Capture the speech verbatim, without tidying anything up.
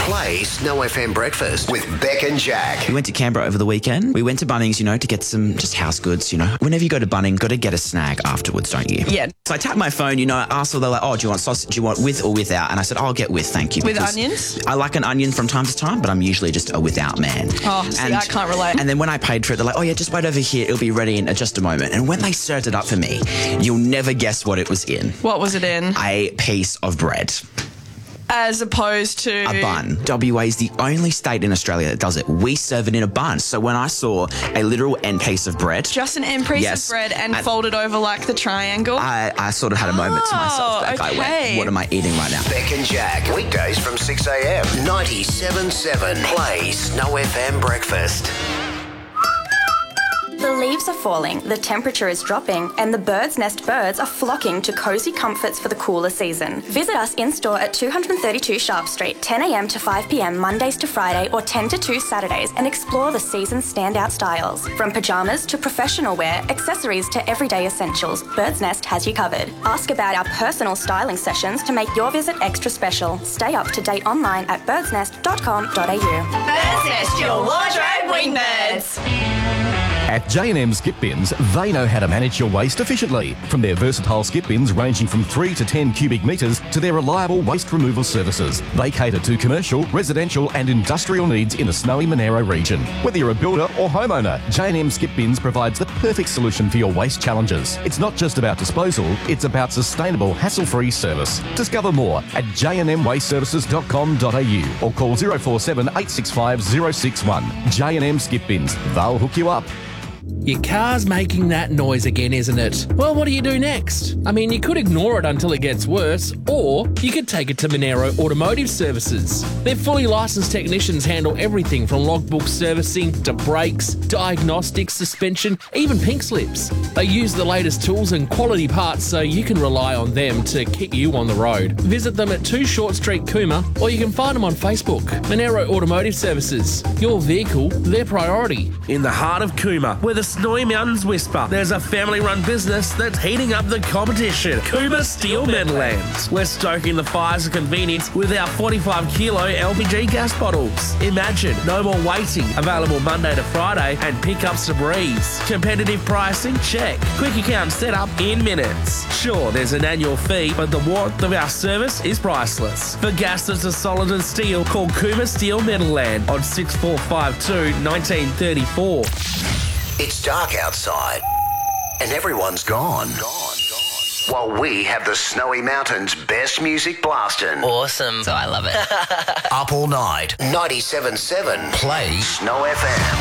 Play Snow F M Breakfast with Beck and Jack. We went to Canberra over the weekend. We went to Bunnings, you know, to get some just house goods, you know. Whenever you go to Bunnings, got to get a snag afterwards, don't you? Yeah. So I tapped my phone, you know, I asked her, they're like, oh, do you want sausage? Do you want with or without? And I said, oh, I'll get with, thank you. With because onions? I like an onion from time to time, but I'm usually just a without man. Oh, see, and, I can't relate. And then when I paid for it, they're like, oh, yeah, just wait over here. It'll be ready in just a moment. And when they served it up for me, you'll never guess what it was in. What was it in? A piece of bread. As opposed to... A bun. W A is the only state in Australia that does it. We serve it in a bun. So when I saw a literal end piece of bread... Just an end piece yes, of bread and, and folded over like the triangle? I, I sort of had a moment to myself. Like okay. I went, what am I eating right now? Beck and Jack, weekdays from six a.m. ninety-seven point seven. Play Snow F M Breakfast. The leaves are falling, the temperature is dropping, and the Bird's Nest birds are flocking to cosy comforts for the cooler season. Visit us in-store at two thirty-two Sharp Street, ten a.m. to five p.m. Mondays to Friday or ten to two Saturdays, and explore the season's standout styles. From pyjamas to professional wear, accessories to everyday essentials, Bird's Nest has you covered. Ask about our personal styling sessions to make your visit extra special. Stay up to date online at birds nest dot com dot a u. Bird's Nest, your wardrobe wingbirds. At J and M Skip Bins, they know how to manage your waste efficiently. From their versatile skip bins ranging from three to ten cubic metres to their reliable waste removal services, they cater to commercial, residential and industrial needs in the snowy Monaro region. Whether you're a builder or homeowner, J and M Skip Bins provides the perfect solution for your waste challenges. It's not just about disposal, it's about sustainable, hassle-free service. Discover more at j and m waste services dot com dot a u or call zero four seven, eight six five, zero six one. J and M Skip Bins, they'll hook you up. Your car's making that noise again, isn't it? Well, what do you do next? I mean, you could ignore it until it gets worse, or you could take it to Monaro Automotive Services. Their fully licensed technicians handle everything from logbook servicing to brakes, diagnostics, suspension, even pink slips. They use the latest tools and quality parts so you can rely on them to keep you on the road. Visit them at two Short Street, Cooma, or you can find them on Facebook. Monaro Automotive Services. Your vehicle, their priority. In the heart of Cooma, where the Snowy Mountains whisper, there's a family-run business that's heating up the competition. Cooma Steel Meadowlands. We're stoking the fires of convenience with our forty-five kilo L P G gas bottles. Imagine, no more waiting. Available Monday to Friday and pickups to breeze. Competitive pricing? Check. Quick account set up in minutes. Sure, there's an annual fee, but the warmth of our service is priceless. For gas that's as solid as steel, call Cooma Steel Meadowland on six four five two, one nine three four. It's dark outside and everyone's gone. Gone, gone. While we have the Snowy Mountains' best music blasting. Awesome. So I love it. Up all night. ninety-seven point seven. Play Snow F M.